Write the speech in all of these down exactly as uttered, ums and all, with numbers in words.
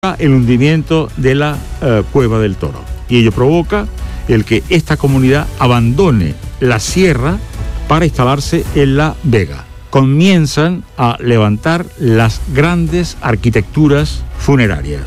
el hundimiento de la uh, Cueva del Toro. Y ello provoca el que esta comunidad abandone la sierra para instalarse en la Vega. Comienzan a levantar las grandes arquitecturas funerarias.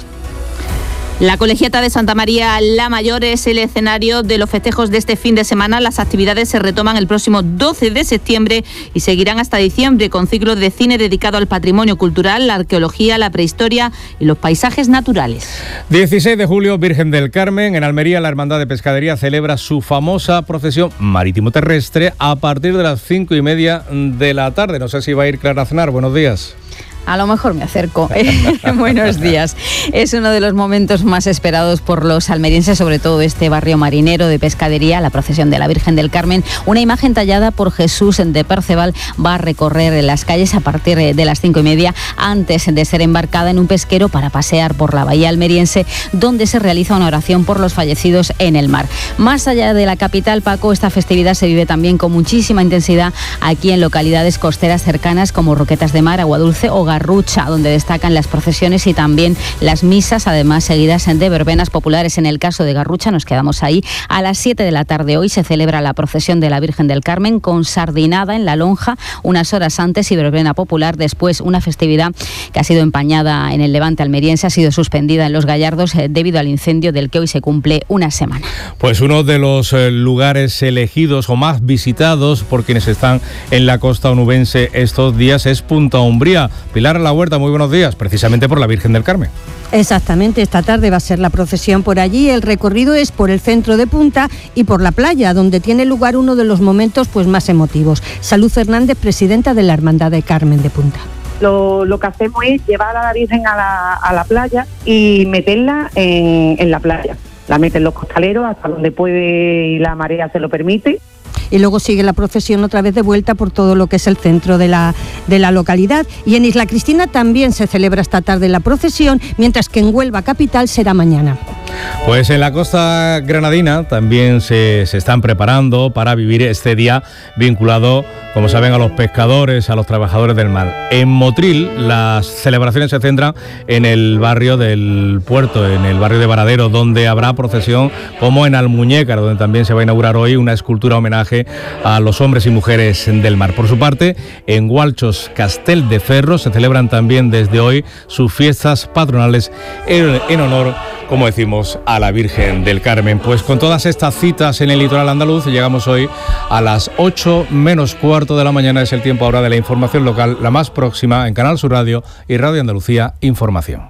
La Colegiata de Santa María la Mayor es el escenario de los festejos de este fin de semana. Las actividades se retoman el próximo doce de septiembre y seguirán hasta diciembre con ciclos de cine dedicado al patrimonio cultural, la arqueología, la prehistoria y los paisajes naturales. dieciséis de julio, Virgen del Carmen. En Almería, la Hermandad de Pescadería celebra su famosa procesión marítimo-terrestre a partir de las cinco y media de la tarde. No sé si va a ir Clara Aznar. Buenos días. A lo mejor me acerco. Buenos días. Es uno de los momentos más esperados por los almerienses, sobre todo este barrio marinero de Pescadería, la procesión de la Virgen del Carmen. Una imagen tallada por Jesús de Perceval va a recorrer las calles a partir de las cinco y media, antes de ser embarcada en un pesquero para pasear por la bahía almeriense, donde se realiza una oración por los fallecidos en el mar. Más allá de la capital, Paco, esta festividad se vive también con muchísima intensidad aquí en localidades costeras cercanas como Roquetas de Mar, Aguadulce o Garrucha, donde destacan las procesiones y también las misas, además seguidas de verbenas populares. En el caso de Garrucha nos quedamos ahí. A las siete de la tarde hoy se celebra la procesión de la Virgen del Carmen con sardinada en la lonja unas horas antes y verbena popular después. Una festividad que ha sido empañada en el levante almeriense, ha sido suspendida en Los Gallardos eh, debido al incendio del que hoy se cumple una semana. Pues uno de los eh, lugares elegidos o más visitados por quienes están en la costa onubense estos días es Punta Umbría. Pilar La Huerta, muy buenos días, precisamente por la Virgen del Carmen. Exactamente, esta tarde va a ser la procesión por allí. El recorrido es por el centro de Punta y por la playa, donde tiene lugar uno de los momentos pues más emotivos. Salud Fernández, presidenta de la Hermandad de Carmen de Punta. Lo, lo que hacemos es llevar a la Virgen a la, a la playa y meterla en, en la playa. La meten los costaleros hasta donde puede y la marea se lo permite. Y luego sigue la procesión otra vez de vuelta por todo lo que es el centro de la, de la localidad. Y en Isla Cristina también se celebra esta tarde la procesión, mientras que en Huelva capital será mañana. Pues en la costa granadina también se, se están preparando para vivir este día vinculado, como saben, a los pescadores, a los trabajadores del mar. En Motril las celebraciones se centran en el barrio del puerto, en el barrio de Varadero, donde habrá procesión, como en Almuñécar, donde también se va a inaugurar hoy una escultura homenaje a los hombres y mujeres del mar. Por su parte, en Gualchos, Castel de Ferro, se celebran también desde hoy sus fiestas patronales en, en honor, como decimos, a la Virgen del Carmen. Pues con todas estas citas en el litoral andaluz llegamos hoy a las ocho menos cuarto de la mañana. Es el tiempo ahora de la información local, la más próxima en Canal Sur Radio y Radio Andalucía Información.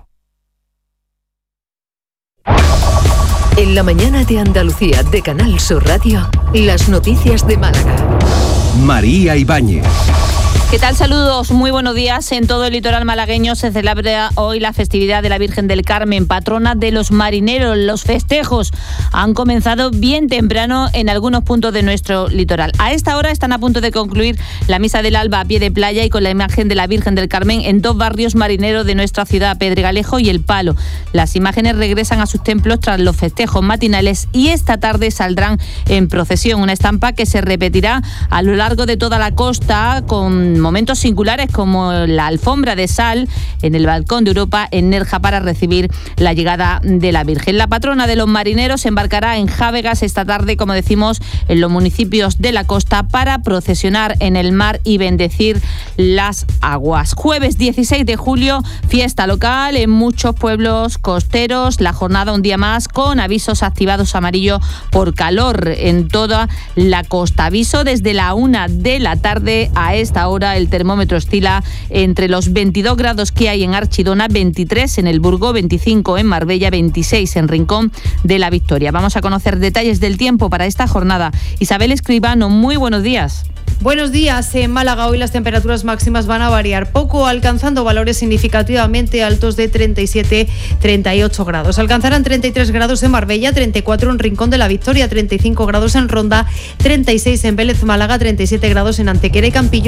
En la mañana de Andalucía de Canal Sur Radio, las noticias de Málaga. María Ibáñez. ¿Qué tal? Saludos, muy buenos días. En todo el litoral malagueño se celebra hoy la festividad de la Virgen del Carmen, patrona de los marineros. Los festejos han comenzado bien temprano en algunos puntos de nuestro litoral. A esta hora están a punto de concluir la misa del alba a pie de playa y con la imagen de la Virgen del Carmen en dos barrios marineros de nuestra ciudad, Pedregalejo y El Palo. Las imágenes regresan a sus templos tras los festejos matinales y esta tarde saldrán en procesión, una estampa que se repetirá a lo largo de toda la costa con momentos singulares como la alfombra de sal en el balcón de Europa en Nerja para recibir la llegada de la Virgen. La patrona de los marineros embarcará en Jávegas esta tarde, como decimos, en los municipios de la costa para procesionar en el mar y bendecir las aguas. Jueves dieciséis de julio, fiesta local en muchos pueblos costeros. La jornada un día más con avisos activados amarillo por calor en toda la costa. Aviso desde la una de la tarde. A esta hora el termómetro oscila entre los veintidós grados que hay en Archidona, veintitrés en el Burgo, veinticinco en Marbella, veintiséis en Rincón de la Victoria. Vamos a conocer detalles del tiempo para esta jornada. Isabel Escribano, muy buenos días. Buenos días. En Málaga hoy las temperaturas máximas van a variar poco, alcanzando valores significativamente altos de treinta y siete a treinta y ocho grados. Alcanzarán treinta y tres grados en Marbella, treinta y cuatro en Rincón de la Victoria, treinta y cinco grados en Ronda, treinta y seis en Vélez Málaga, treinta y siete grados en Antequera y Campillos y treinta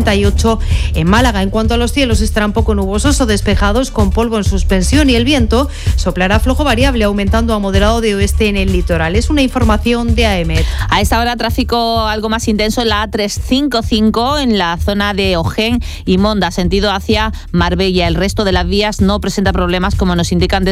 treinta y ocho en Málaga. En cuanto a los cielos, estarán poco nubosos o despejados con polvo en suspensión y el viento soplará flojo variable, aumentando a moderado de oeste en el litoral. Es una información de A E M E T. A esta hora tráfico algo más intenso en la A trescientos cincuenta y cinco en la zona de Ojén y Monda, sentido hacia Marbella. El resto de las vías no presenta problemas, como nos indican desde